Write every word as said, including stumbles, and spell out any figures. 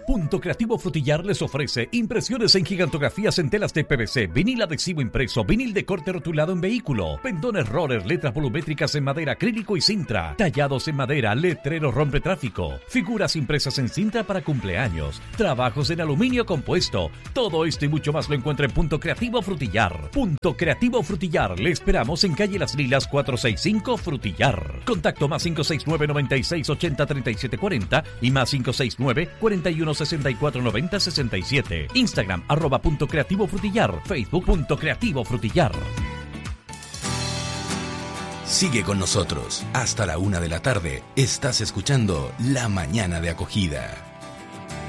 Punto Creativo Frutillar les ofrece impresiones en gigantografías en telas de P V C, vinil adhesivo impreso, vinil de corte rotulado en vehículo, pendones roller, letras volumétricas en madera, acrílico y cintra, tallados en madera, letreros rompe tráfico, figuras impresas en cinta para cumpleaños, trabajos en aluminio compuesto. Todo esto y mucho más lo encuentra en Punto Creativo Frutillar. Punto Creativo Frutillar. Le esperamos en calle Las Lilas cuatrocientos sesenta y cinco Frutillar. Contacto más cinco seis nueve, noventa y seis, ochenta, treinta y siete cuarenta y más cinco seis nueve, cuarenta y uno, sesenta y cuatro, noventa, sesenta y siete. Instagram arroba Punto Creativo Frutillar. Facebook Punto Creativo Frutillar. Sigue con nosotros. Hasta la una de la tarde. Estás escuchando La Mañana de Acogida.